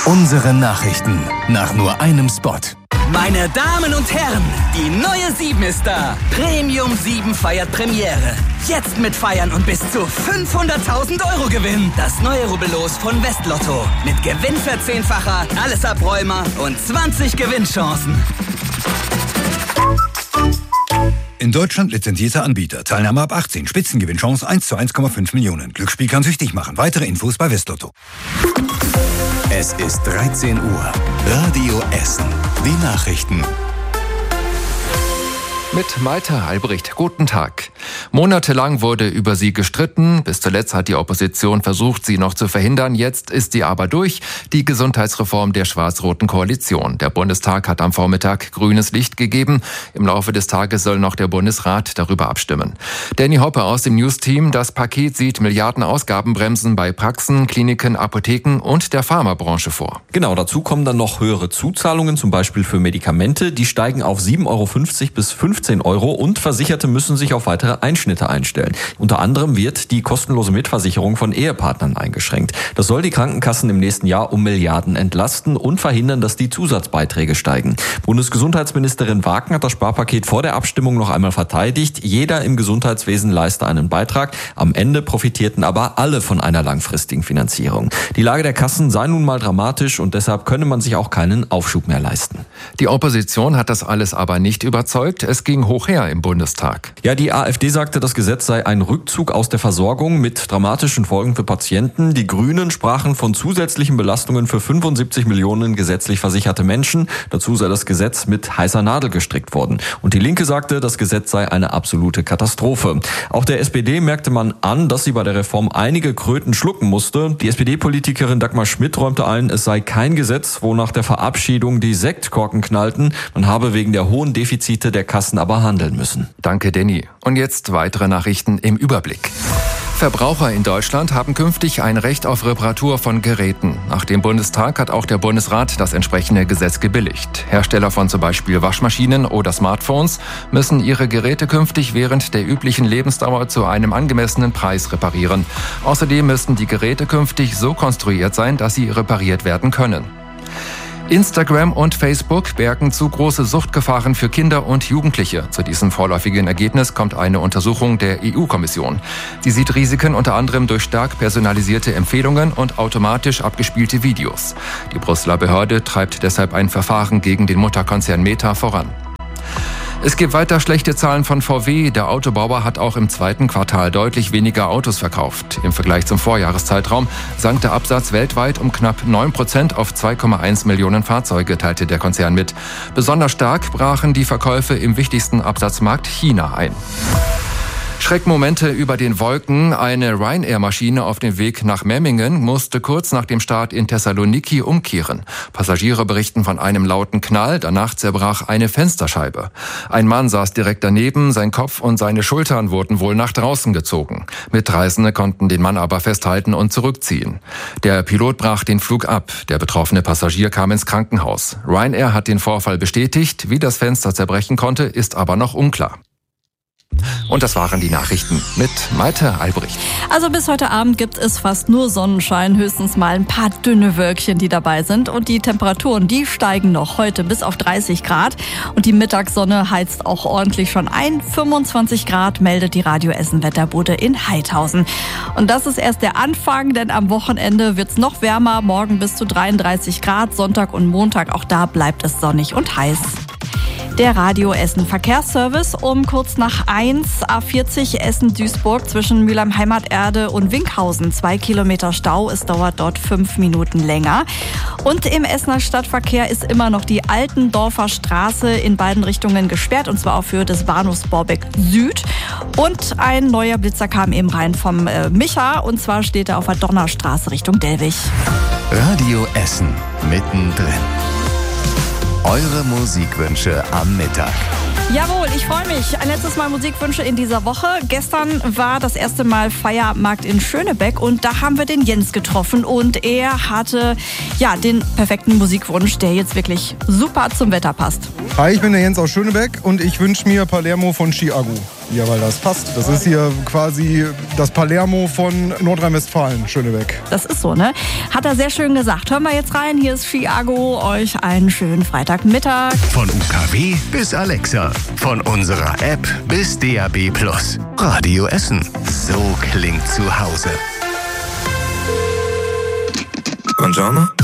Unsere Nachrichten nach nur einem Spot. Meine Damen und Herren, die neue 7 ist da. Premium 7 feiert Premiere. Jetzt mit Feiern und bis zu 500.000 € Gewinn. Das neue Rubbellos von Westlotto. Mit Gewinnverzehnfacher, alles Abräumer und 20 Gewinnchancen. In Deutschland lizenzierter Anbieter. Teilnahme ab 18. Spitzengewinnchance 1 zu 1,5 Millionen. Glücksspiel kann süchtig machen. Weitere Infos bei Westlotto. Es ist 13 Uhr. Radio Essen. Die Nachrichten. Mit Malte Albrecht. Guten Tag. Monatelang wurde über sie gestritten. Bis zuletzt hat die Opposition versucht, sie noch zu verhindern. Jetzt ist sie aber durch. Die Gesundheitsreform der schwarz-roten Koalition. Der Bundestag hat am Vormittag grünes Licht gegeben. Im Laufe des Tages soll noch der Bundesrat darüber abstimmen. Danny Hoppe aus dem News-Team. Das Paket sieht Milliarden Ausgabenbremsen bei Praxen, Kliniken, Apotheken und der Pharmabranche vor. Genau, dazu kommen dann noch höhere Zuzahlungen, zum Beispiel für Medikamente. Die steigen auf 7,50 € bis 15 € und Versicherte müssen sich auf weitere Einschnitte einstellen. Unter anderem wird die kostenlose Mitversicherung von Ehepartnern eingeschränkt. Das soll die Krankenkassen im nächsten Jahr um Milliarden entlasten und verhindern, dass die Zusatzbeiträge steigen. Bundesgesundheitsministerin Wagner hat das Sparpaket vor der Abstimmung noch einmal verteidigt. Jeder im Gesundheitswesen leiste einen Beitrag. Am Ende profitierten aber alle von einer langfristigen Finanzierung. Die Lage der Kassen sei nun mal dramatisch und deshalb könne man sich auch keinen Aufschub mehr leisten. Die Opposition hat das alles aber nicht überzeugt. Es ging hoch her im Bundestag. Ja, die AfD sagte, das Gesetz sei ein Rückzug aus der Versorgung mit dramatischen Folgen für Patienten. Die Grünen sprachen von zusätzlichen Belastungen für 75 Millionen gesetzlich versicherte Menschen. Dazu sei das Gesetz mit heißer Nadel gestrickt worden. Und die Linke sagte, das Gesetz sei eine absolute Katastrophe. Auch der SPD merkte man an, dass sie bei der Reform einige Kröten schlucken musste. Die SPD-Politikerin Dagmar Schmidt räumte ein, es sei kein Gesetz, wo nach der Verabschiedung die Sektkorken knallten. Man habe wegen der hohen Defizite der Kassen aber handeln müssen. Danke, Danny. Und jetzt weitere Nachrichten im Überblick. Verbraucher in Deutschland haben künftig ein Recht auf Reparatur von Geräten. Nach dem Bundestag hat auch der Bundesrat das entsprechende Gesetz gebilligt. Hersteller von zum Beispiel Waschmaschinen oder Smartphones müssen ihre Geräte künftig während der üblichen Lebensdauer zu einem angemessenen Preis reparieren. Außerdem müssten die Geräte künftig so konstruiert sein, dass sie repariert werden können. Instagram und Facebook bergen zu große Suchtgefahren für Kinder und Jugendliche. Zu diesem vorläufigen Ergebnis kommt eine Untersuchung der EU-Kommission. Sie sieht Risiken unter anderem durch stark personalisierte Empfehlungen und automatisch abgespielte Videos. Die Brüsseler Behörde treibt deshalb ein Verfahren gegen den Mutterkonzern Meta voran. Es gibt weiter schlechte Zahlen von VW. Der Autobauer hat auch im zweiten Quartal deutlich weniger Autos verkauft. Im Vergleich zum Vorjahreszeitraum sank der Absatz weltweit um knapp 9% auf 2,1 Millionen Fahrzeuge, teilte der Konzern mit. Besonders stark brachen die Verkäufe im wichtigsten Absatzmarkt China ein. Schreckmomente über den Wolken. Eine Ryanair-Maschine auf dem Weg nach Memmingen musste kurz nach dem Start in Thessaloniki umkehren. Passagiere berichten von einem lauten Knall, danach zerbrach eine Fensterscheibe. Ein Mann saß direkt daneben, sein Kopf und seine Schultern wurden wohl nach draußen gezogen. Mitreisende konnten den Mann aber festhalten und zurückziehen. Der Pilot brach den Flug ab. Der betroffene Passagier kam ins Krankenhaus. Ryanair hat den Vorfall bestätigt. Wie das Fenster zerbrechen konnte, ist aber noch unklar. Und das waren die Nachrichten mit Malte Albrecht. Also bis heute Abend gibt es fast nur Sonnenschein, höchstens mal ein paar dünne Wölkchen, die dabei sind. Und die Temperaturen, die steigen noch heute bis auf 30 Grad. Und die Mittagssonne heizt auch ordentlich schon ein. 25 Grad meldet die Radio Essen Wetterbude in Heidhausen. Und das ist erst der Anfang, denn am Wochenende wird's noch wärmer. Morgen bis zu 33 Grad, Sonntag und Montag, auch da bleibt es sonnig und heiß. Der Radio Essen Verkehrsservice um kurz nach 1, A40 Essen-Duisburg zwischen Mülheim-Heimaterde und Winkhausen. 2 Kilometer Stau, es dauert dort 5 Minuten länger. Und im Essener Stadtverkehr ist immer noch die Altendorfer Straße in beiden Richtungen gesperrt, und zwar auf Höhe des Bahnhofs Borbeck Süd. Und ein neuer Blitzer kam eben rein vom Micha, und zwar steht er auf der Donnerstraße Richtung Delwig. Radio Essen mittendrin. Eure Musikwünsche am Mittag. Jawohl, ich freue mich. Ein letztes Mal Musikwünsche in dieser Woche. Gestern war das erste Mal Feierabendmarkt in Schönebeck und da haben wir den Jens getroffen und er hatte ja den perfekten Musikwunsch, der jetzt wirklich super zum Wetter passt. Hi, ich bin der Jens aus Schönebeck und ich wünsche mir Palermo von Chiago. Ja, weil das passt. Das ist hier quasi das Palermo von Nordrhein-Westfalen, Schönebeck. Das ist so, ne? Hat er sehr schön gesagt. Hören wir jetzt rein. Hier ist Chiago. Euch einen schönen Freitagmittag. Von UKW bis Alexa. Von unserer App bis DAB+. Radio Essen. So klingt zu Hause. Buongiorno.